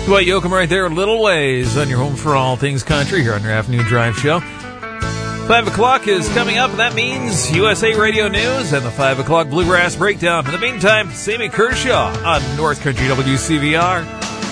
Dwight Yoakam right there, Little Ways, on your home for all things country here on your Afternoon Drive Show. 5 o'clock is coming up, and that means USA Radio News and the 5 o'clock Bluegrass Breakdown. In the meantime, Sammy Kershaw on North Country WCVR.